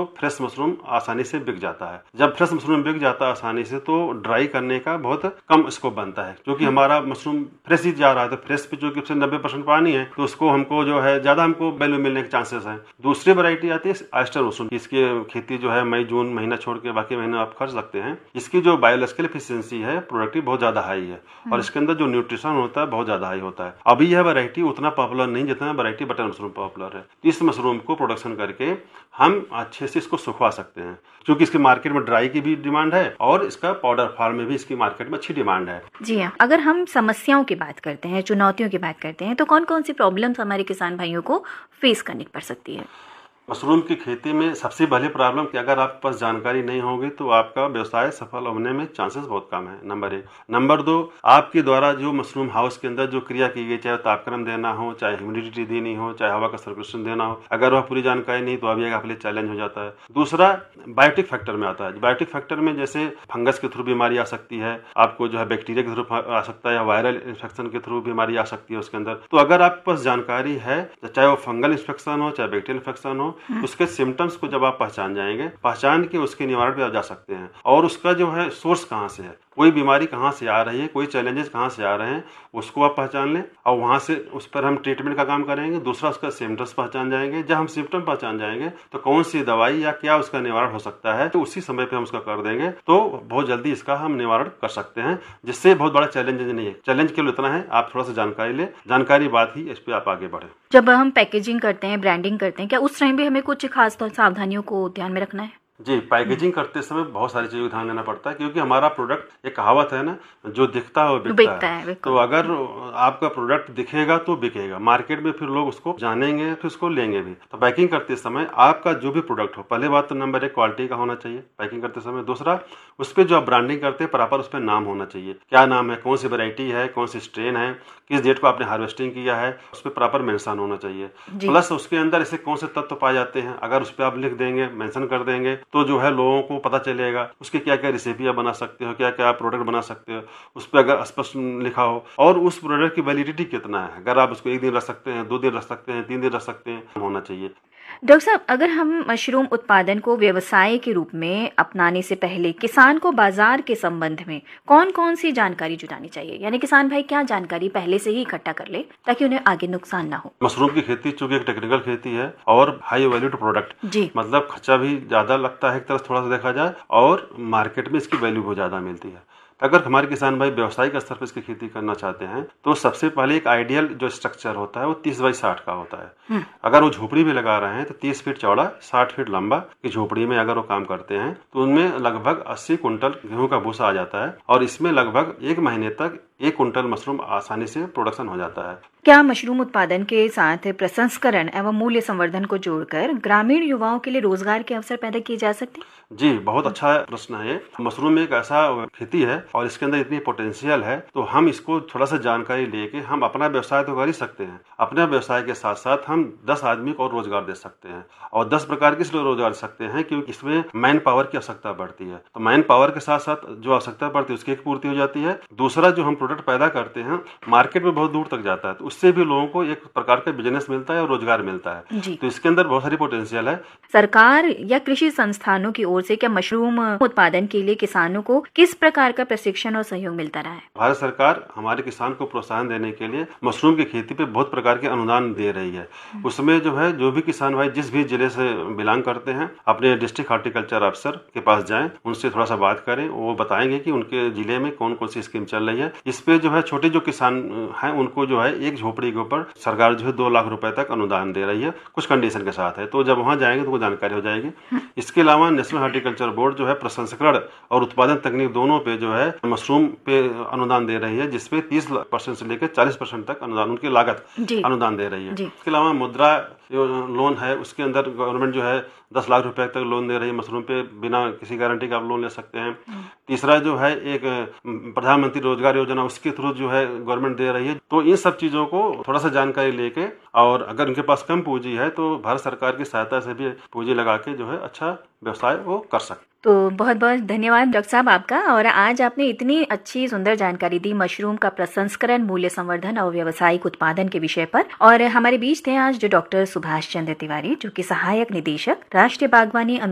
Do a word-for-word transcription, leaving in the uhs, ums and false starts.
तो fresh mushroom आसानी से बिक जाता है। जब फ्रेश मशरूम बिक जाता है आसानी से तो ड्राई करने का बहुत कम स्कोप बनता है, क्योंकि हमारा मशरूम फ्रेश ही जा रहा है। तो फ्रेश पे जो कि नब्बे परसेंट पानी है तो उसको हमको जो है ज्यादा हमको वैल्यू मिलने के चांसेस हैं। दूसरी वैरायटी आती है ऑयस्टर मशरूम। इसकी खेती जो है मई जून महीना छोड़ के बाकी महीना आप कर सकते हैं। इसकी जो बायोलॉजिकल एफिशिएंसी है प्रोडक्टिव बहुत ज्यादा हाई है और इसके अंदर जो न्यूट्रिशन होता है बहुत ज्यादा हाई होता है। अभी यह वैरायटी उतना पॉपुलर नहीं जितना वैरायटी बटन मशरूम पॉपुलर है। इस मशरूम को प्रोडक्शन करके हम अच्छे से इसको सुखवा सकते हैं, क्योंकि इसके मार्केट में ड्राई की भी डिमांड है और इसका पाउडर फॉर्म में भी इसकी मार्केट में अच्छी डिमांड है। जी हाँ, अगर हम समस्याओं की बात करते हैं, चुनौतियों की बात करते हैं, तो कौन कौन सी प्रॉब्लम्स हमारे किसान भाइयों को फेस करनी पड़ सकती है? मशरूम की खेती में सबसे पहले प्रॉब्लम कि अगर आपके पास जानकारी नहीं होगी तो आपका व्यवसाय सफल होने में चांसेस बहुत कम है, नंबर एक। नंबर दो, आपके द्वारा जो मशरूम हाउस के अंदर जो क्रिया की गई, चाहे तापक्रम देना हो, चाहे ह्यूमिडिटी देनी हो, चाहे हवा का सर्कुलेशन देना हो, अगर वह पूरी जानकारी नहीं तो अभी आपके लिए चैलेंज हो जाता है। दूसरा बायोटिक फैक्टर में आता है। बायोटिक फैक्टर में जैसे फंगस के थ्रू बीमारी आ सकती है, आपको जो है बैक्टीरिया के थ्रू आ सकता है या वायरल इन्फेक्शन के थ्रू बीमारी आ सकती है उसके अंदर। तो अगर आपके पास जानकारी है, चाहे वो फंगल इन्फेक्शन हो चाहे बैक्टीरियल इन्फेक्शन हो, उसके सिम्टम्स को जब आप पहचान जाएंगे, पहचान के उसके निवारण पे आप जा सकते हैं। और उसका जो है सोर्स कहाँ से है, कोई बीमारी कहाँ से आ रही है, कोई चैलेंजेस कहाँ से आ रहे हैं, उसको आप पहचान लें और वहां से उस पर हम ट्रीटमेंट का काम करेंगे। दूसरा उसका सिम्टम्स पहचान जाएंगे। जब हम सिम्टम पहचान जाएंगे तो कौन सी दवाई या क्या उसका निवारण हो सकता है तो उसी समय पे हम उसका कर देंगे, तो बहुत जल्दी इसका हम निवारण कर सकते हैं, जिससे बहुत बड़ा चैलेंज नहीं है। चैलेंज केवल इतना है आप थोड़ा सा जानकारी ले, जानकारी बात ही इस पे आप आगे बढ़े। जब हम पैकेजिंग करते हैं, ब्रांडिंग करते हैं, क्या उस टाइम भी हमें कुछ खास सावधानियों को ध्यान में रखना है? जी, पैकेजिंग करते समय बहुत सारी चीजों का ध्यान देना पड़ता है, क्योंकि हमारा प्रोडक्ट, एक कहावत है ना, जो दिखता है वो बिकता है, है। तो अगर आपका प्रोडक्ट दिखेगा तो बिकेगा, मार्केट में फिर लोग उसको जानेंगे, फिर उसको लेंगे भी। तो पैकिंग करते समय आपका जो भी प्रोडक्ट हो, पहले बात तो नंबर एक क्वालिटी का होना चाहिए पैकिंग करते समय। दूसरा, उस पर जो आप ब्रांडिंग करते हैं प्रॉपर उस पर नाम होना चाहिए। क्या नाम है, कौन सी वैरायटी है, कौन सी स्ट्रेन है, किस डेट को आपने हार्वेस्टिंग किया है, उस पर प्रॉपर मेंशन होना चाहिए। प्लस उसके अंदर ऐसे कौन से तत्व पाए जाते हैं, अगर उस पर आप लिख देंगे, मेंशन कर देंगे, तो जो है लोगों को पता चलेगा उसके क्या क्या रेसिपियां बना सकते हो, क्या क्या प्रोडक्ट बना सकते हो, उस पर अगर स्पष्ट लिखा हो। और उस प्रोडक्ट की वैलिडिटी कितना है, अगर आप उसको एक दिन रख सकते हैं, दो दिन रख सकते हैं, तीन दिन रख सकते हैं, होना चाहिए। डॉक्टर साहब, अगर हम मशरूम उत्पादन को व्यवसाय के रूप में अपनाने से पहले किसान को बाजार के संबंध में कौन कौन सी जानकारी जुटानी चाहिए, यानी किसान भाई क्या जानकारी पहले से ही इकट्ठा कर ले ताकि उन्हें आगे नुकसान ना हो? मशरूम की खेती चूंकि एक टेक्निकल खेती है और हाई वैल्यूड प्रोडक्ट, जी मतलब खर्चा भी ज्यादा लगता है एक तरह थोड़ा सा देखा जाए, और मार्केट में इसकी वैल्यू बहुत ज्यादा मिलती है। अगर हमारे किसान भाई व्यवसायिक स्तर पर इसकी खेती करना चाहते हैं तो सबसे पहले एक आइडियल जो स्ट्रक्चर होता है वो तीस बाई साठ का होता है। अगर वो झोपड़ी भी लगा रहे हैं तो तीस फीट चौड़ा साठ फीट लंबा की झोपड़ी में अगर वो काम करते हैं तो उनमें लगभग अस्सी कुंटल गेहूं का भूसा आ जाता है और इसमें लगभग एक महीने तक एक कुंटल मशरूम आसानी से प्रोडक्शन हो जाता है। क्या मशरूम उत्पादन के साथ प्रसंस्करण एवं मूल्य संवर्धन को जोड़कर ग्रामीण युवाओं के लिए रोजगार के अवसर पैदा किए जा सकते हैं? जी, बहुत अच्छा प्रश्न है। मशरूम एक ऐसा खेती है और इसके अंदर इतनी पोटेंशियल है, तो हम इसको थोड़ा सा जानकारी लेके हम अपना व्यवसाय तो कर ही सकते हैं। अपने व्यवसाय के साथ साथ हम दस आदमी को और रोजगार दे सकते हैं और दस प्रकार के इसलिए रोजगार दे सकते हैं क्योंकि इसमें मैन पावर की आवश्यकता बढ़ती है। तो मैन पावर के साथ साथ जो आवश्यकता बढ़ती है उसकी एक पूर्ति हो जाती है। दूसरा, जो हम प्रोडक्ट पैदा करते हैं मार्केट में बहुत दूर तक जाता है, तो उससे भी लोगों को एक प्रकार का बिजनेस मिलता है और रोजगार मिलता है। तो इसके अंदर बहुत सारी पोटेंशियल है। सरकार या कृषि संस्थानों की ओर से क्या मशरूम उत्पादन के लिए किसानों को किस प्रकार का प्रशिक्षण और सहयोग मिलता रहा है? भारत सरकार हमारे किसान को प्रोत्साहन देने के लिए मशरूम की खेती पे बहुत प्रकार के अनुदान दे रही है। उसमें जो है जो भी किसान भाई जिस भी जिले से बिलोंग करते हैं अपने डिस्ट्रिक्ट हॉर्टिकल्चर अफसर के पास जाएं, उनसे थोड़ा सा बात करें, वो बताएंगे कि उनके जिले में कौन कौन सी स्कीम चल रही है। इस पे जो है छोटे जो किसान हैं उनको जो है एक झोपड़ी के ऊपर सरकार जो है दो लाख रुपए तक अनुदान दे रही है, कुछ कंडीशन के साथ है। तो जब वहां जाएंगे तो वो जानकारी हो जाएगी। इसके अलावा नेशनल हॉर्टिकल्चर बोर्ड जो है प्रसंस्करण और उत्पादन तकनीक दोनों पे जो है मशरूम पे अनुदान दे रही है, जिसपे तीस परसेंट से लेकर चालीस परसेंट तक अनुदान उनकी लागत अनुदान दे रही है। इसके अलावा मुद्रा लोन है, उसके अंदर गवर्नमेंट जो है दस लाख रुपए तक लोन दे रही है मशरूम पे, बिना किसी गारंटी का आप लोन ले सकते हैं। तीसरा जो है एक प्रधानमंत्री रोजगार योजना, उसके थ्रू जो है गवर्नमेंट दे रही है। तो इन सब चीजों को थोड़ा सा जानकारी लेके, और अगर उनके पास कम पूंजी है तो भारत सरकार की सहायता से भी पूंजी लगा के जो है अच्छा व्यवसाय वो कर सकते। तो बहुत बहुत धन्यवाद डॉक्टर साहब आपका। और आज आपने इतनी अच्छी सुंदर जानकारी दी मशरूम का प्रसंस्करण, मूल्य संवर्धन और व्यावसायिक उत्पादन के विषय पर। और हमारे बीच थे आज जो डॉक्टर सुभाष चंद्र तिवारी, जो कि सहायक निदेशक राष्ट्रीय बागवानी